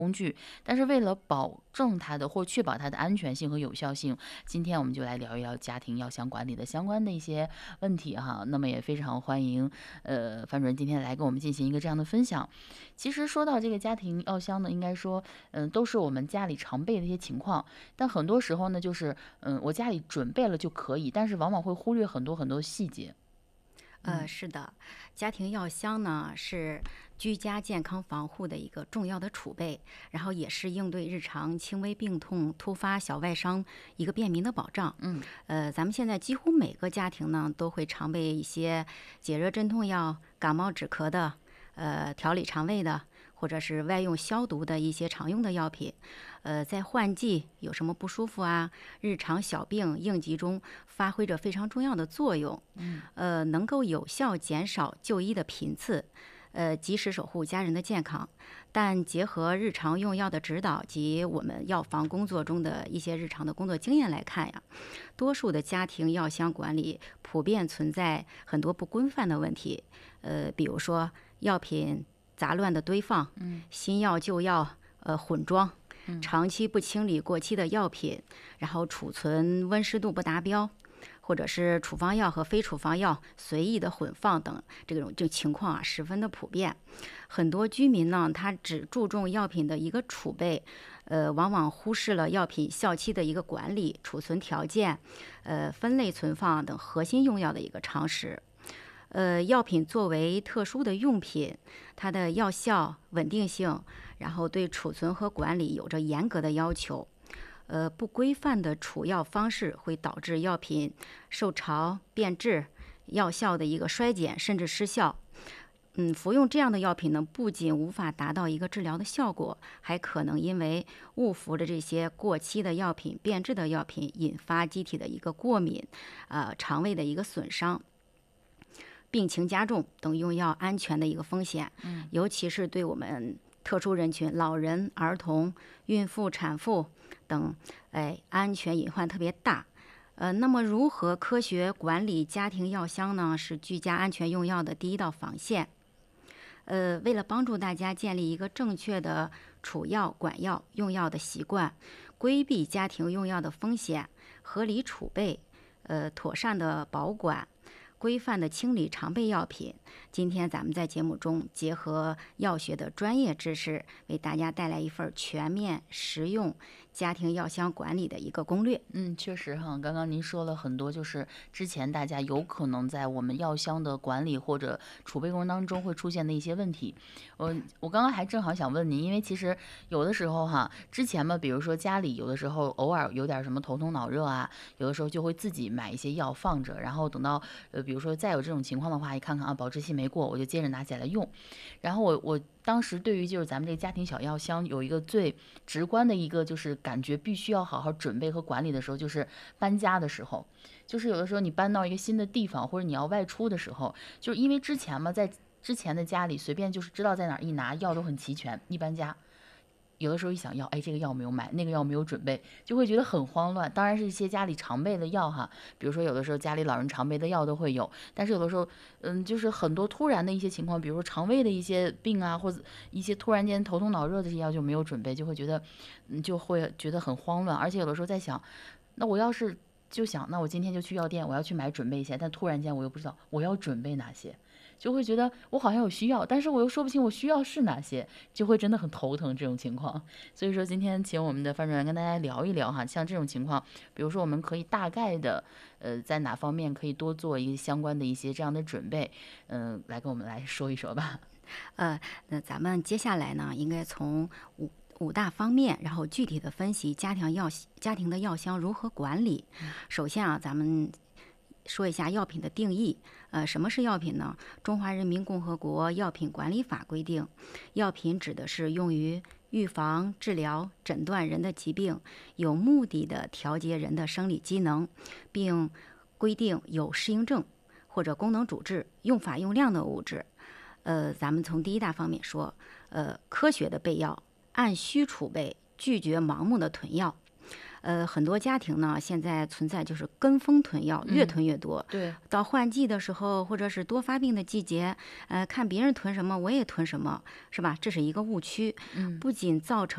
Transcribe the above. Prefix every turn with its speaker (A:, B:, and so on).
A: 工具，但是为了保证它的或确保它的安全性和有效性，今天我们就来聊一聊家庭药箱管理的相关的一些问题哈。那么也非常欢迎范主任今天来跟我们进行一个这样的分享。其实说到这个家庭药箱呢，应该说都是我们家里常备的一些情况，但很多时候呢，就是我家里准备了就可以，但是往往会忽略很多很多细节。
B: 是的，家庭药箱呢是居家健康防护的一个重要的储备，然后也是应对日常轻微病痛、突发小外伤一个便民的保障。咱们现在几乎每个家庭呢都会常备一些解热镇痛药、感冒止咳的，调理肠胃的，或者是外用消毒的一些常用的药品。在换季有什么不舒服啊，日常小病应急中发挥着非常重要的作用。能够有效减少就医的频次，及时守护家人的健康。但结合日常用药的指导及我们药房工作中的一些日常的工作经验来看呀，多数的家庭药箱管理普遍存在很多不规范的问题。比如说药品杂乱的堆放，新药旧药混装。长期不清理过期的药品，然后储存温湿度不达标，或者是处方药和非处方药随意的混放等这种情况啊，十分的普遍。很多居民呢，他只注重药品的一个储备，往往忽视了药品效期的一个管理、储存条件、分类存放等核心用药的一个常识。药品作为特殊的用品，它的药效、稳定性，然后对储存和管理有着严格的要求。不规范的储药方式会导致药品受潮、变质，药效的一个衰减甚至失效。服用这样的药品呢，不仅无法达到一个治疗的效果，还可能因为误服的这些过期的药品、变质的药品，引发机体的一个过敏，肠胃的一个损伤。病情加重等用药安全的一个风险，尤其是对我们特殊人群、老人、儿童、孕妇、产妇等，安全隐患特别大。那么如何科学管理家庭药箱呢？是居家安全用药的第一道防线。为了帮助大家建立一个正确的储药、管药、用药的习惯，规避家庭用药的风险，合理储备，妥善的保管，规范的清理常备药品。今天咱们在节目中结合药学的专业知识，为大家带来一份全面实用家庭药箱管理的一个攻略。
A: 确实哈，刚刚您说了很多，就是之前大家有可能在我们药箱的管理或者储备过程当中会出现的一些问题。我刚刚还正好想问您，因为其实有的时候哈，之前嘛，比如说家里有的时候偶尔有点什么头痛脑热啊，有的时候就会自己买一些药放着，然后等到比如说再有这种情况的话，一看看啊保质期没过，我就接着拿起来用。然后我当时对于就是咱们这个家庭小药箱有一个最直观的一个就是感觉必须要好好准备和管理的时候，就是搬家的时候，就是有的时候你搬到一个新的地方或者你要外出的时候，就是因为之前嘛，在之前的家里随便就是知道在哪儿一拿药都很齐全，一搬家有的时候一想药，哎，这个药没有买，那个药没有准备，就会觉得很慌乱。当然是一些家里常备的药哈，比如说有的时候家里老人常备的药都会有，但是有的时候，就是很多突然的一些情况，比如说肠胃的一些病啊，或者一些突然间头痛脑热的这些药就没有准备，就会觉得，就会觉得很慌乱。而且有的时候在想，那我要是就想，那我今天就去药店，我要去买准备一些，但突然间我又不知道我要准备哪些。就会觉得我好像有需要，但是我又说不清我需要是哪些，就会真的很头疼这种情况。所以说今天请我们的范主任跟大家聊一聊哈，像这种情况，比如说我们可以大概的在哪方面可以多做一个相关的一些这样的准备，来跟我们来说一说吧。
B: 那咱们接下来呢，应该从五大方面，然后具体的分析家庭的药箱如何管理。首先啊，咱们说一下药品的定义。什么是药品呢？中华人民共和国药品管理法规定，药品指的是用于预防、治疗、诊断人的疾病，有目的的调节人的生理机能，并规定有适应症或者功能主治、用法用量的物质。咱们从第一大方面说，科学的备药，按需储备，拒绝盲目的囤药。很多家庭呢，现在存在就是跟风囤药，越囤越多。
A: 对，
B: 到换季的时候，或者是多发病的季节，看别人囤什么，我也囤什么，是吧？这是一个误区，不仅造成